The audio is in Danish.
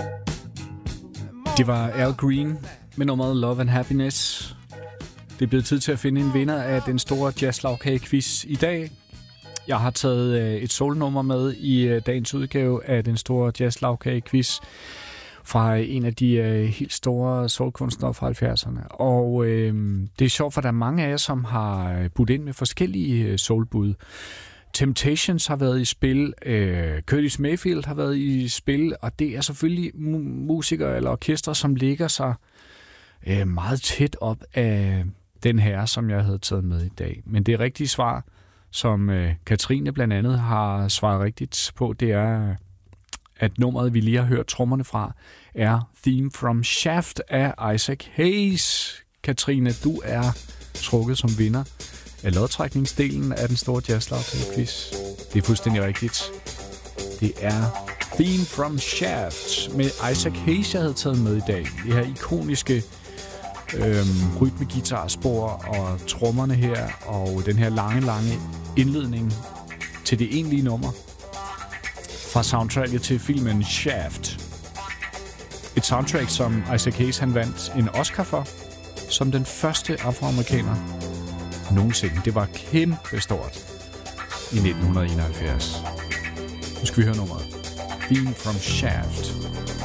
Det var Al Green med nummeret Love and Happiness. Det er blevet tid til at finde en vinder af den store jazzlagkage-quiz i dag. Jeg har taget et soulnummer med i dagens udgave af den store jazzlagkage-quiz fra en af de helt store soulkunstnere fra 70'erne. Og det er sjovt, for der er mange af jer, som har budt ind med forskellige soulbud. Temptations har været i spil, Curtis Mayfield har været i spil, og det er selvfølgelig musikere eller orkestre, som ligger sig meget tæt op af den her, som jeg havde taget med i dag. Men det rigtige svar, som Katrine blandt andet har svaret rigtigt på, det er, at nummeret, vi lige har hørt trommerne fra, er Theme from Shaft af Isaac Hayes. Katrine, du er trukket som vinder af lodtrækningsdelen af den store jazzlagkage-quiz. Det er fuldstændig rigtigt. Det er Theme from Shaft med Isaac Hayes, jeg havde taget med i dag. Det her ikoniske rytmegitarspor og trommerne her, og den her lange indledning til det egentlige nummer fra soundtracket til filmen Shaft. Et soundtrack, som Isaac Hayes han vandt en Oscar for, som den første afroamerikaner nogensinde. Det var kæmpestort i 1971. Nu skal vi høre nummeret. Theme from Shaft.